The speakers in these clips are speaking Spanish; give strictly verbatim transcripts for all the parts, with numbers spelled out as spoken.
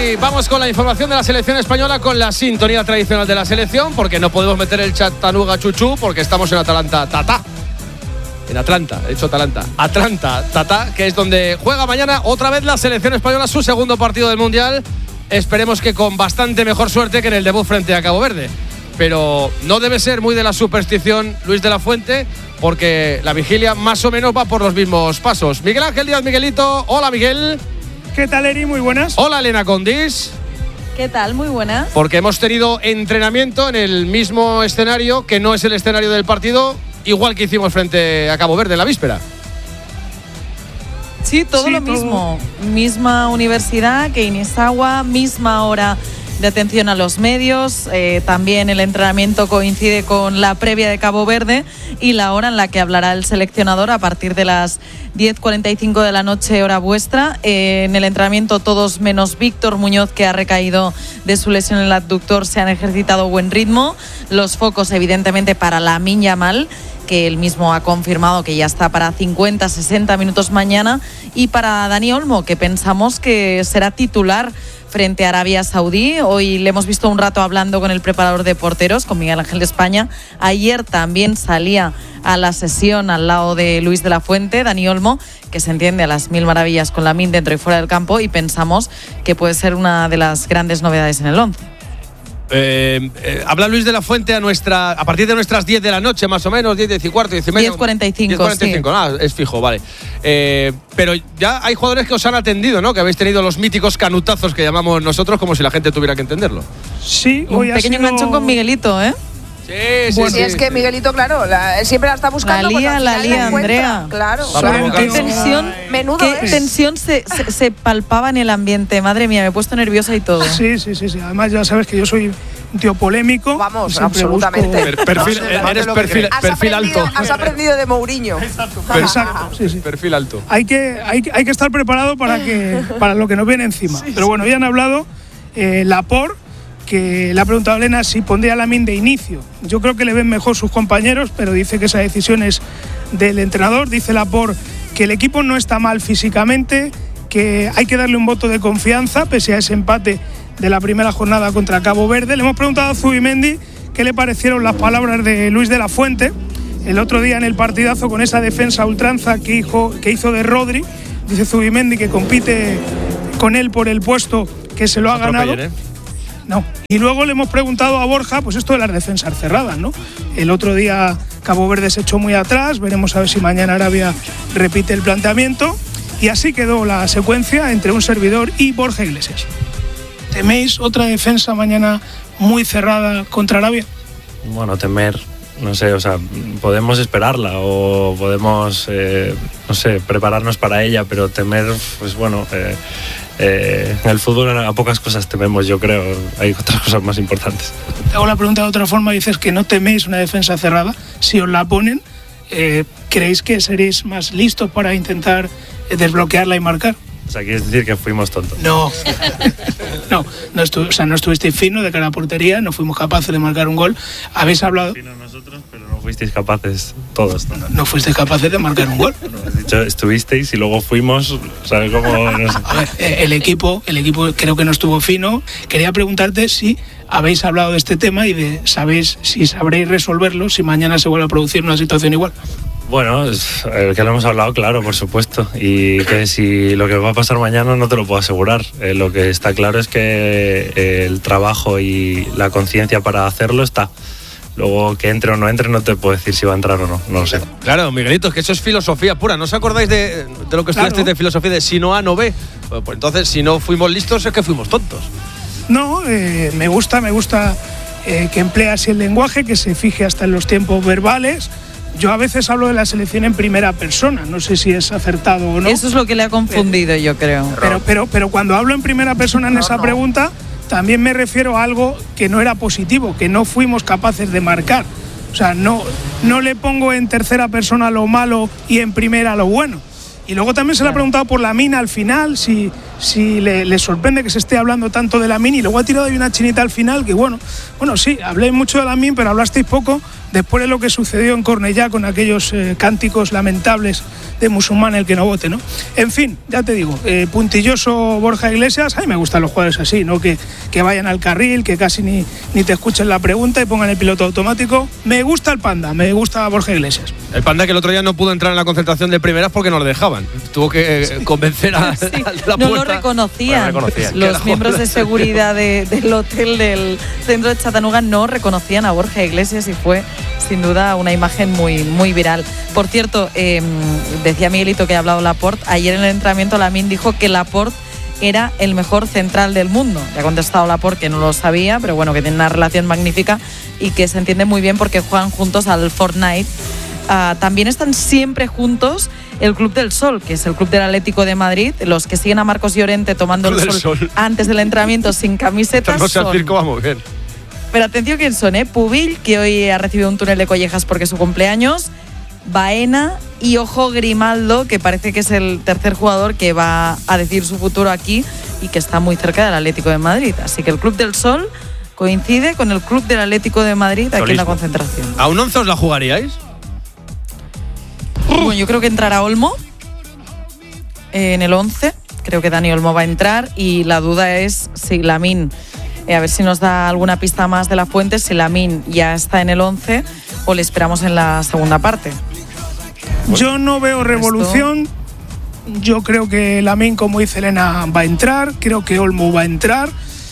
Y vamos con la información de la selección española, con la sintonía tradicional de la selección, porque no podemos meter el Chattanooga Chuchu porque estamos en Atalanta Tata. En Atlanta, he dicho Atalanta. Atlanta Tata, que es donde juega mañana otra vez la selección española su segundo partido del Mundial. Esperemos que con bastante mejor suerte que en el debut frente a Cabo Verde. Pero no debe ser muy de la superstición Luis de la Fuente, porque la vigilia más o menos va por los mismos pasos. Miguel Ángel Díaz, Miguelito. Hola, Miguel. ¿Qué tal, Eri? Muy buenas. Hola, Elena Condis. ¿Qué tal? Muy buenas. Porque hemos tenido entrenamiento en el mismo escenario, que no es el escenario del partido, igual que hicimos frente a Cabo Verde en la víspera. Sí, todo sí, lo todo. mismo. Misma universidad que Inizawa, misma hora de atención a los medios. Eh, también el entrenamiento coincide con la previa de Cabo Verde y la hora en la que hablará el seleccionador a partir de las diez cuarenta y cinco de la noche, hora vuestra. Eh, en el entrenamiento todos menos Víctor Muñoz, que ha recaído de su lesión en el abductor, se han ejercitado a buen ritmo. Los focos evidentemente para Lamine Yamal, que él mismo ha confirmado que ya está para cincuenta sesenta minutos mañana, y para Dani Olmo, que pensamos que será titular frente a Arabia Saudí. Hoy le hemos visto un rato hablando con el preparador de porteros, con Miguel Ángel de España. Ayer también salía a la sesión al lado de Luis de la Fuente, Dani Olmo, que se entiende a las mil maravillas con Lamine dentro y fuera del campo, y pensamos que puede ser una de las grandes novedades en el once. Eh, eh, habla Luis de la Fuente a nuestra a partir de nuestras diez de la noche, más o menos, diez, diez y cuarto, diez y media. diez cuarenta y cinco, diez cuarenta y cinco, sí. Ah, es fijo, vale. Eh, pero ya hay jugadores que os han atendido, ¿no? Que habéis tenido los míticos canutazos que llamamos nosotros, como si la gente tuviera que entenderlo. Sí, Un hoy ha pequeño sido... enganchón con Miguelito, ¿eh? Sí, sí, Bueno, sí. sí, es que Miguelito, claro, la, siempre la está buscando. La lía, pues al la final lía, la encuentra. Andrea. Claro, Va claro. provocando. Qué tensión, Menudo, qué ¿eh? tensión se, se, se palpaba en el ambiente. Madre mía, me he puesto nerviosa y todo. Sí, sí, sí, sí. Además ya sabes que yo soy un tío polémico. Vamos, Siempre absolutamente. busco- Per- perfil, No, eres no te lo perfil, Has perfil aprendido- alto. Has aprendido de Mourinho. Exacto, sí, sí. Perfil alto. Hay que, hay, que- hay que estar preparado para, que, para lo que nos viene encima. Pero bueno, ya han hablado eh, Laporte, que le ha preguntado a Elena si pondría a Lamine de inicio. Yo creo que le ven mejor sus compañeros, pero dice que esa decisión es del entrenador. Dice Laporte que el equipo no está mal físicamente, que hay que darle un voto de confianza pese a ese empate de la primera jornada contra Cabo Verde. Le hemos preguntado a Zubimendi qué le parecieron las palabras de Luis de la Fuente el otro día en el partidazo con esa defensa a ultranza que hizo, que hizo de Rodri. Dice Zubimendi que compite con él por el puesto, que se lo ha ganado. Atropellen, ¿eh? No. Y luego le hemos preguntado a Borja, pues esto de las defensas cerradas, ¿no? El otro día Cabo Verde se echó muy atrás, veremos a ver si mañana Arabia repite el planteamiento. Y así quedó la secuencia entre un servidor y Borja Iglesias. ¿Teméis otra defensa mañana muy cerrada contra Arabia? Bueno, temer, no sé, o sea, podemos esperarla o podemos, eh, no sé, prepararnos para ella, pero temer, pues bueno, eh, eh, en el fútbol a pocas cosas tememos, yo creo, hay otras cosas más importantes. Te hago la pregunta de otra forma, dices que no teméis una defensa cerrada. Si os la ponen, eh, ¿creéis que seréis más listos para intentar eh, desbloquearla y marcar? O sea, quieres decir que fuimos tontos. No, no, no, estu- o sea, no estuvisteis fino de cara a portería, no fuimos capaces de marcar un gol. Habéis hablado, Fino nosotros, pero no fuisteis capaces todos. ¿no? no fuisteis capaces de marcar un gol. Bueno, has dicho, estuvisteis y luego fuimos, ¿sabes cómo? No sé. A ver, eh, el equipo, el equipo creo que no estuvo fino. Quería preguntarte si habéis hablado de este tema y de sabéis si sabréis resolverlo si mañana se vuelve a producir una situación igual. Bueno, es- el que lo hemos hablado, claro, por supuesto. Y que si lo que va a pasar mañana no te lo puedo asegurar. Eh, lo que está claro es que eh, el trabajo y la conciencia para hacerlo está. Luego que entre o no entre no te puedo decir si va a entrar o no, no lo sé. Claro, Miguelito, es que eso es filosofía pura. ¿No os acordáis de, de lo que estudiasteis Claro. de filosofía de si no A, no B? Pues, pues entonces, si no fuimos listos, es que fuimos tontos. No, eh, me gusta, me gusta eh, que emplea así el lenguaje, que se fije hasta en los tiempos verbales. Yo a veces hablo de la selección en primera persona, no sé si es acertado o no. Eso es lo que le ha confundido, yo creo. Pero, pero, pero cuando hablo en primera persona en esa pregunta, también me refiero a algo que no era positivo, que no fuimos capaces de marcar. O sea, no, no le pongo en tercera persona lo malo y en primera lo bueno. Y luego también se le ha preguntado por Lamine al final, si, si le, le sorprende que se esté hablando tanto de Lamine, y luego ha tirado ahí una chinita al final, que bueno, bueno sí, hablé mucho de Lamine, pero hablasteis poco después de lo que sucedió en Cornellá con aquellos eh, cánticos lamentables de musulmán el que no vote, ¿no? En fin, ya te digo, eh, puntilloso Borja Iglesias. A mí me gustan los jugadores así, ¿no? Que, que vayan al carril, que casi ni, ni te escuchen la pregunta y pongan el piloto automático. Me gusta el Panda, me gusta Borja Iglesias. El Panda que el otro día no pudo entrar en la concentración de primeras porque no le dejaban. Tuvo que eh, convencer a, sí, a la no puerta. lo reconocían. Bueno, reconocían. Los miembros de seguridad de, del hotel del centro de Chattanooga no reconocían a Borja Iglesias y fue sin duda una imagen muy, muy viral. Por cierto, eh, decía Miguelito que ha hablado Laporte. Ayer en el entrenamiento Lamine dijo que Laporte era el mejor central del mundo. Le ha contestado Laporte que no lo sabía, pero bueno, que tiene una relación magnífica y que se entiende muy bien porque juegan juntos al Fortnite. Uh, también están siempre juntos el Club del Sol, que es el club del Atlético de Madrid. Los que siguen a Marcos Llorente tomando el sol, sol antes del entrenamiento sin camisetas. No sé al circo, vamos bien. Pero atención quién son, ¿eh? Pubil, que hoy ha recibido un túnel de collejas porque es su cumpleaños. Baena y ojo Grimaldo, que parece que es el tercer jugador que va a decidir su futuro aquí y que está muy cerca del Atlético de Madrid. Así que el Club del Sol coincide con el Club del Atlético de Madrid aquí Solismo. En la concentración. ¿A un once os la jugaríais? Bueno, yo creo que entrará Olmo en el once. Creo que Dani Olmo va a entrar y la duda es si Lamine, eh, a ver si nos da alguna pista más de la fuente, si Lamine ya está en el once o le esperamos en la segunda parte. Yo no veo revolución. Yo creo que Lamine, como dice Elena, va a entrar. Creo que Olmo va a entrar.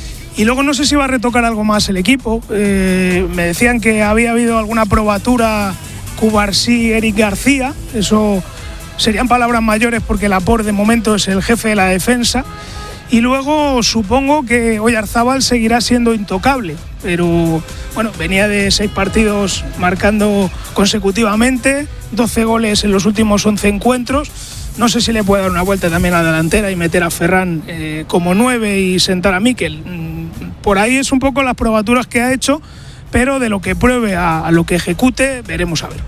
Y luego no sé si va a retocar algo más el equipo. Eh, me decían que había habido alguna probatura Cubarsí, Eric García. Eso serían palabras mayores porque Laporte de momento es el jefe de la defensa. Y luego supongo que Oyarzábal seguirá siendo intocable, pero bueno, venía de seis partidos marcando consecutivamente, doce goles en los últimos once encuentros. No sé si le puede dar una vuelta también a la delantera y meter a Ferran eh, como nueve y sentar a Mikel. Por ahí es un poco las probaturas que ha hecho, pero de lo que pruebe a, a lo que ejecute, veremos a ver.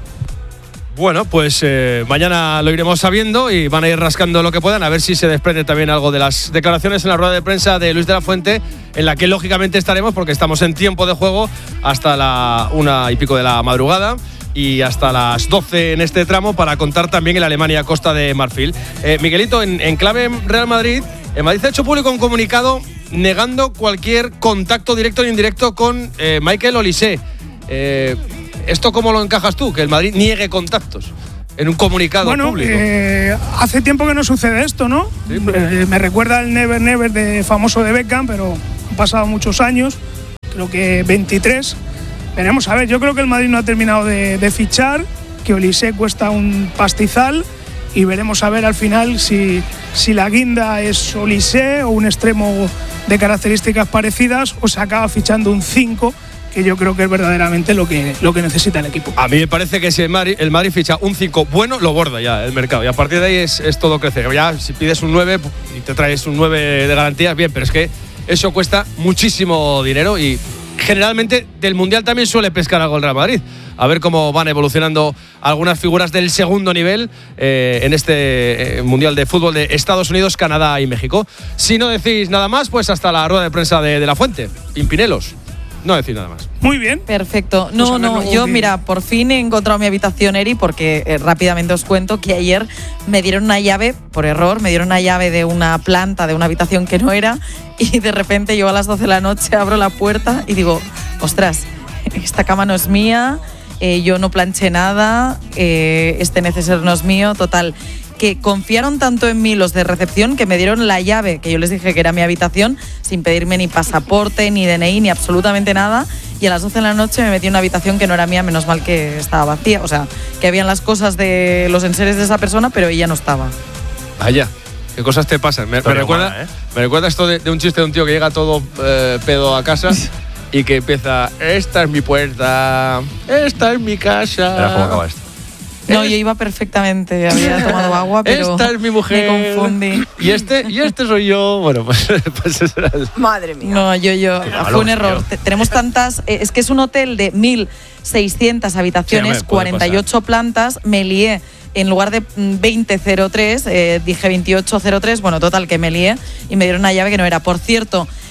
Bueno, pues eh, mañana lo iremos sabiendo y van a ir rascando lo que puedan, a ver si se desprende también algo de las declaraciones en la rueda de prensa de Luis de la Fuente, en la que lógicamente estaremos porque estamos en tiempo de juego hasta la una y pico de la madrugada y hasta las doce en este tramo para contar también el Alemania-Costa de Marfil. Eh, Miguelito, en, en clave Real Madrid, en Madrid ha hecho público un comunicado negando cualquier contacto directo e indirecto con eh, Michael Olise. Eh, ¿Esto cómo lo encajas tú? Que el Madrid niegue contactos en un comunicado bueno, público. Eh, hace tiempo que no sucede esto, ¿no? Sí. Eh, me recuerda al Never Never de famoso de Beckham, pero han pasado muchos años, creo que veintitrés. Veremos a ver, yo creo que el Madrid no ha terminado de, de fichar, que Olise cuesta un pastizal y veremos a ver al final si, si la guinda es Olise o un extremo de características parecidas o se acaba fichando un cinco, que yo creo que es verdaderamente lo que, lo que necesita el equipo. A mí me parece que si el Madrid, el Madrid ficha un cinco bueno, lo borda ya el mercado. Y a partir de ahí es, es todo crecer. Ya si pides un nueve y te traes un nueve de garantías, bien, pero es que eso cuesta muchísimo dinero y generalmente del Mundial también suele pescar algo el Real Madrid. A ver cómo van evolucionando algunas figuras del segundo nivel eh, en este eh, Mundial de Fútbol de Estados Unidos, Canadá y México. Si no decís nada más, pues hasta la rueda de prensa de, de La Fuente. Pimpinelos. No decir nada más. Muy bien. Perfecto. No, pues no, yo que... mira, por fin he encontrado mi habitación, Eri, porque eh, rápidamente os cuento que ayer me dieron una llave, por error, me dieron una llave de una planta, de una habitación que no era, y de repente yo a las doce de la noche abro la puerta y digo, ostras, esta cama no es mía, eh, yo no planché nada, eh, este neceser no es mío, total. Que confiaron tanto en mí los de recepción que me dieron la llave, que yo les dije que era mi habitación, sin pedirme ni pasaporte, ni D N I, ni absolutamente nada. Y a las doce de la noche me metí en una habitación que no era mía, menos mal que estaba vacía. O sea, que habían las cosas de los enseres de esa persona, pero ella no estaba. Vaya, qué cosas te pasan. Me, me, recuerda, humana, ¿eh? me recuerda esto de, de un chiste de un tío que llega todo eh, pedo a casa y que empieza, esta es mi puerta, esta es mi casa. Pero ¿cómo acaba esto? No, yo iba perfectamente, había tomado agua, pero esta es mi mujer. Me confundí. Y este, y este soy yo. Bueno, pues, pues eso era el... Madre mía. No, yo, yo, fue un error. Tenemos tantas, eh, es que es un hotel de mil seiscientas habitaciones, sí, cuarenta y ocho plantas, me lié. En lugar de veinte cero tres, eh, dije veintiocho cero tres, bueno, total, que me lié y me dieron una llave que no era. Por cierto,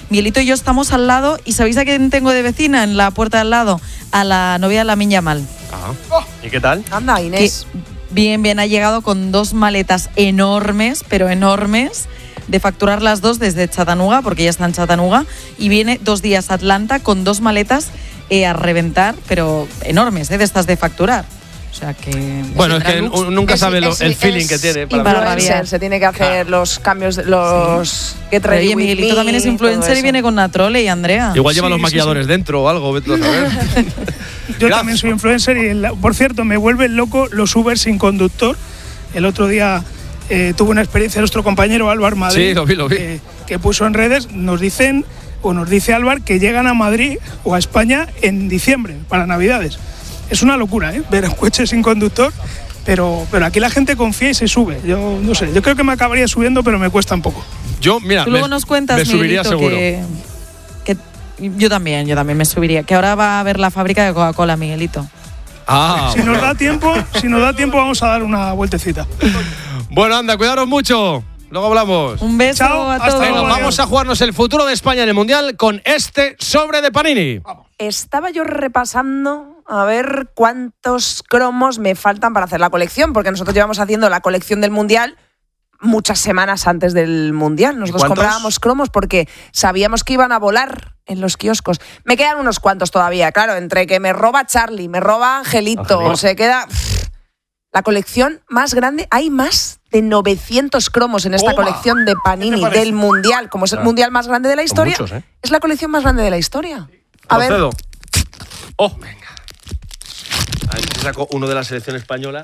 Miguelito y yo estamos al lado y ¿sabéis a quién tengo de vecina en la puerta de al lado? A la novia de Lamine Yamal. Ah. ¿Y qué tal? Anda, Inés. Que bien, bien, ha llegado con dos maletas enormes, pero enormes, de facturar las dos desde Chattanooga, porque ya está en Chattanooga, y viene dos días a Atlanta con dos maletas eh, a reventar, pero enormes, ¿eh? De estas de facturar. O sea que… Bueno, es que looks. nunca Es- sabe lo- es- el feeling es que tiene. para Para rabiar. influencer, se tiene que hacer los cambios, de- los Get Pero, Ready oye, With Miguelito Me, también es todo influencer y eso. viene con Natrole y Andrea. Igual lleva Sí, los sí, maquilladores dentro o algo, vete a saber. Yo Gracias. también soy influencer y, el- por cierto, me vuelven loco los Uber sin conductor. El otro día eh, tuve una experiencia nuestro compañero Álvaro Madrid, Sí, lo vi, lo vi. eh, que puso en redes, nos dicen, o nos dice Álvaro, que llegan a Madrid o a España en diciembre, para Navidades. Es una locura, ¿eh? Ver un coche sin conductor, pero, pero aquí la gente confía y se sube. Yo no sé, yo creo que me acabaría subiendo, pero me cuesta un poco. Yo, mira, Tú luego me, nos cuentas, me subiría Miguelito, seguro. que, que yo también, yo también me subiría. Que ahora va a ver la fábrica de Coca-Cola, Miguelito. Ah, Si nos da tiempo, si nos da tiempo vamos a dar una vueltecita. bueno, anda, cuidaros mucho. Luego hablamos. Un beso Chao, a hasta todos. Venga, luego. vamos a jugarnos el futuro de España en el Mundial con este sobre de Panini. Estaba yo repasando a ver cuántos cromos me faltan para hacer la colección, porque nosotros llevamos haciendo la colección del Mundial muchas semanas antes del Mundial. Nosotros cuántos? comprábamos cromos porque sabíamos que iban a volar en los kioscos. Me quedan unos cuantos todavía, claro, entre que me roba Charlie, me roba Angelito, Angelito. se queda… La colección más grande, hay más de novecientos cromos en esta Toma. colección de Panini ¿Qué te parece? del Mundial, como es el Claro. Mundial más grande de la historia. muchos, ¿eh? Es la colección más grande de la historia. A ver, Procedo. Oh, venga. A ver si saco uno de la selección española.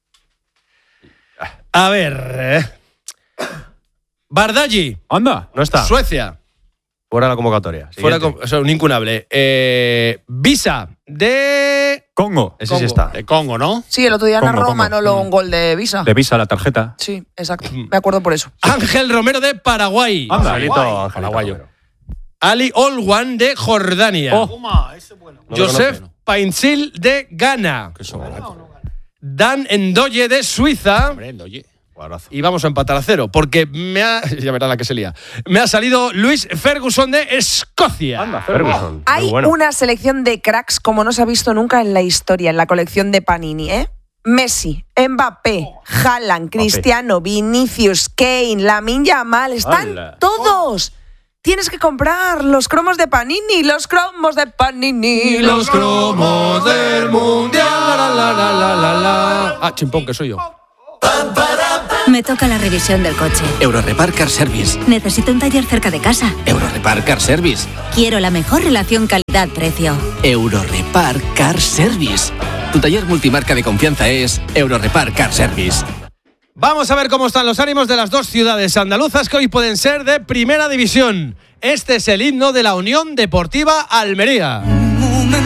A ver. Eh. Bardaggi, Anda, no está. Suecia. Fuera la convocatoria. Fuera Siguiente. con, o sea, un incunable. Eh, Visa de. Congo. Ese sí Congo. está. De Congo, ¿no? sí, el otro día Congo, narró Congo. Manolo un gol de Visa. De Visa la tarjeta. Sí, exacto. Me acuerdo por eso. Ángel Romero de Paraguay. Anda, Angelito, Angelito, Angelito, paraguayo. Romero. Ali Olwan de Jordania. Toma, ese bueno. No lo Joseph conoce, Painsil de Ghana. Que sobraco. Dan Endoye de Suiza. Hombre, oye. Jugadorazo. Y vamos a empatar a cero, porque me ha. Ya verás la que se lía. Me ha salido Luis Ferguson de Escocia. Anda, Ferguson. Muy Hay bueno. una selección de cracks como no se ha visto nunca en la historia, en la colección de Panini, ¿eh? Messi, Mbappé, Haaland, Cristiano, Vinicius, Kane, Lamine Yamal, están ¡Hala! todos. Tienes que comprar los cromos de Panini, los cromos de Panini, Los cromos del mundial. La, la, la, la, la, la, la. Ah, chimpón, que soy yo. Me toca la revisión del coche. Eurorepar Car Service. Necesito un taller cerca de casa. Eurorepar Car Service. Quiero la mejor relación calidad-precio. Eurorepar Car Service. Tu taller multimarca de confianza es Eurorepar Car Service. Vamos a ver cómo están los ánimos de las dos ciudades andaluzas que hoy pueden ser de primera división. Este es el himno de la Unión Deportiva Almería.